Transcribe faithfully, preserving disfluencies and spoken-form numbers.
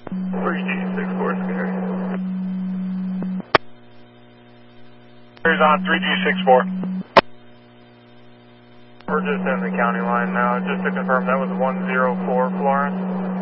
three G six four, Scary. Here's on three G six four. We're just in the county line now. Just to confirm, that was one zero four Florence.